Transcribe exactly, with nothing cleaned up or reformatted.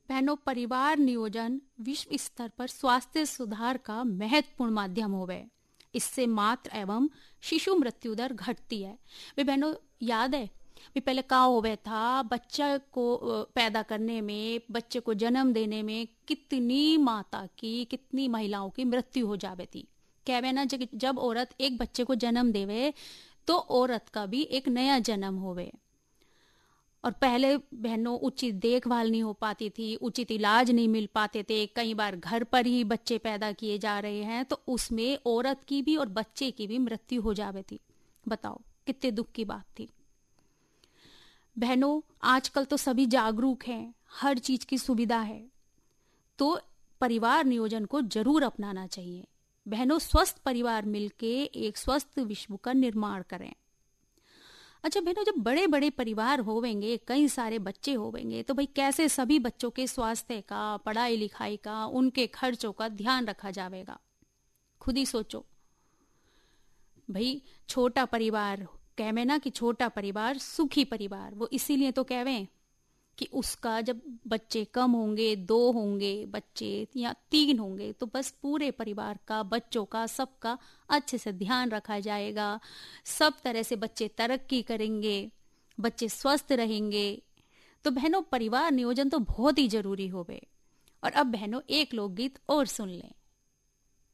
बहनों, परिवार नियोजन विश्व स्तर पर स्वास्थ्य सुधार का महत्वपूर्ण माध्यम होवे। इससे मातृ एवं शिशु मृत्यु दर घटती है। वे बहनों, याद है भी पहले का होवे था, बच्चा को पैदा करने में, बच्चे को जन्म देने में कितनी माता की, कितनी महिलाओं की मृत्यु हो जावे थी। कहवे ना, जब औरत एक बच्चे को जन्म देवे तो औरत का भी एक नया जन्म होवे। और पहले बहनों उचित देखभाल नहीं हो पाती थी, उचित इलाज नहीं मिल पाते थे, कई बार घर पर ही बच्चे पैदा किए जा रहे हैं, तो उसमें औरत की भी और बच्चे की भी मृत्यु हो जावे थी। बताओ कितने दुख की बात थी। बहनों, आजकल तो सभी जागरूक हैं, हर चीज की सुविधा है, तो परिवार नियोजन को जरूर अपनाना चाहिए। बहनों, स्वस्थ परिवार मिलके एक स्वस्थ विश्व का निर्माण करें। अच्छा बहनों, जब बड़े बड़े परिवार होवेंगे, कई सारे बच्चे होवेंगे, तो भाई कैसे सभी बच्चों के स्वास्थ्य का, पढ़ाई लिखाई का, उनके खर्चों का ध्यान रखा जाएगा। खुद ही सोचो भाई। छोटा परिवार कहवे ना कि छोटा परिवार सुखी परिवार, वो इसीलिए तो कहवे कि उसका जब बच्चे कम होंगे, दो होंगे बच्चे या तीन होंगे, तो बस पूरे परिवार का, बच्चों का, सबका अच्छे से ध्यान रखा जाएगा। सब तरह से बच्चे तरक्की करेंगे, बच्चे स्वस्थ रहेंगे। तो बहनों, परिवार नियोजन तो बहुत ही जरूरी होवे। और अब बहनों, एक लोकगीत और सुन लें।